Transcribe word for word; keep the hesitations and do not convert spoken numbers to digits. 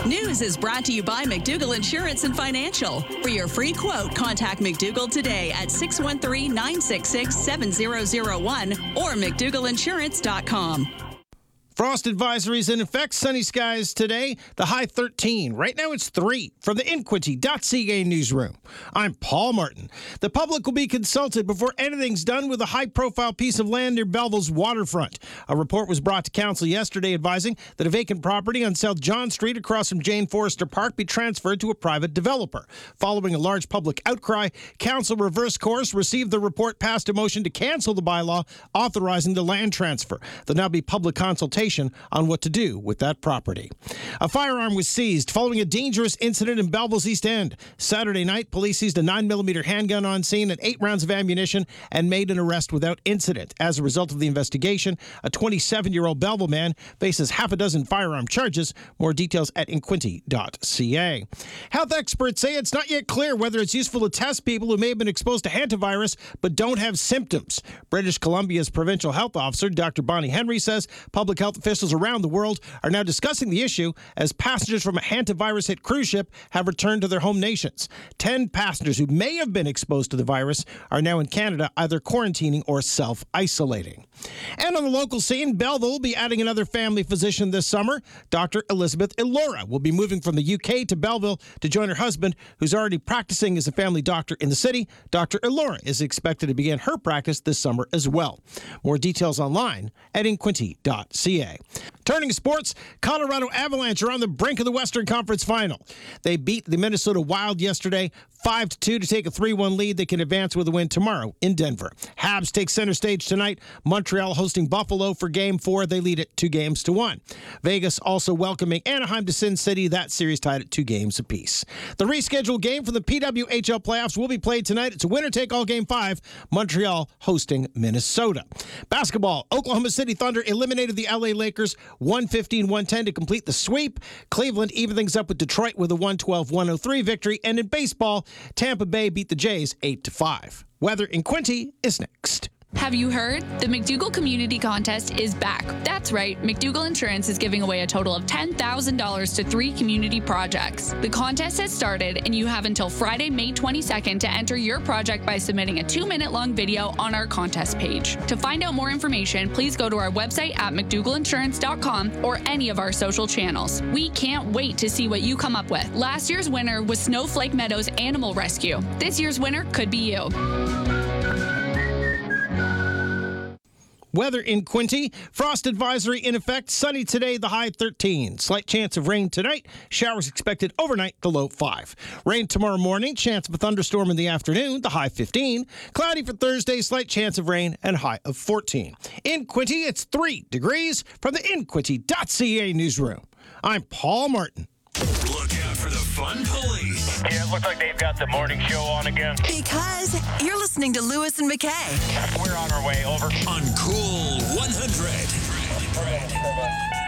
News is brought to you by McDougall Insurance and Financial. For your free quote, contact McDougall today at six one three, nine six six, seven zero zero one or mcdougall insurance dot com. Frost advisories in effect. Sunny skies today. The high thirteen. Right now it's three. From the Inquity dot C A newsroom, I'm Paul Martin. The public will be consulted before anything's done with a high-profile piece of land near Belleville's waterfront. A report was brought to council yesterday advising that a vacant property on South John Street across from Jane Forrester Park be transferred to a private developer. Following a large public outcry, council reversed course, received the report, passed a motion to cancel the bylaw authorizing the land transfer. There'll now be public consultation on what to do with that property. A firearm was seized following a dangerous incident in Belleville's East End. Saturday night, police seized a nine millimeter handgun on scene and eight rounds of ammunition and made an arrest without incident. As a result of the investigation, a twenty-seven-year-old Belleville man faces half a dozen firearm charges. More details at inquinty dot C A. Health experts say it's not yet clear whether it's useful to test people who may have been exposed to hantavirus but don't have symptoms. British Columbia's provincial health officer, Doctor Bonnie Henry, says public health officials around the world are now discussing the issue as passengers from a hantavirus-hit cruise ship have returned to their home nations. Ten passengers who may have been exposed to the virus are now in Canada, either quarantining or self-isolating. And on the local scene, Belleville will be adding another family physician this summer. Doctor Elizabeth Ilora will be moving from the U K to Belleville to join her husband, who's already practicing as a family doctor in the city. Doctor Ilora is expected to begin her practice this summer as well. More details online at inquinty dot C A. Turning sports, Colorado Avalanche are on the brink of the Western Conference Final. They beat the Minnesota Wild yesterday five to two to take a three one lead. They can advance with a win tomorrow in Denver. Habs take center stage tonight. Montreal hosting Buffalo for Game four. They lead it two games to one. Vegas also welcoming Anaheim to Sin City. That series tied at two games apiece. The rescheduled game for the P W H L playoffs will be played tonight. It's a winner-take-all Game five. Montreal hosting Minnesota. Basketball, Oklahoma City Thunder eliminated the L A Lakers one fifteen one ten to complete the sweep. Cleveland even things up with Detroit with a one twelve one oh three victory. And in baseball, Tampa Bay beat the Jays eight to five. Weather in Quincy is next. Have you heard? The McDougall Community Contest is back. That's right, McDougall Insurance is giving away a total of ten thousand dollars to three community projects. The contest has started, and you have until Friday, May twenty-second to enter your project by submitting a two-minute long video on our contest page. To find out more information, please go to our website at mcdougall insurance dot com or any of our social channels. We can't wait to see what you come up with. Last year's winner was Snowflake Meadows Animal Rescue. This year's winner could be you. Weather in Quincy. Frost advisory in effect. Sunny today, the high thirteen. Slight chance of rain tonight. Showers expected overnight, the low five. Rain tomorrow morning. Chance of a thunderstorm in the afternoon, the high fifteen. Cloudy for Thursday. Slight chance of rain and high of fourteen. In Quincy, it's three degrees. From the inquinty dot C A newsroom, I'm Paul Martin. Look out for the fun police. Yeah, it looks like they've got the morning show on again. Because you're listening to Lewis and McKay. We're on our way, over. On Cool one hundred.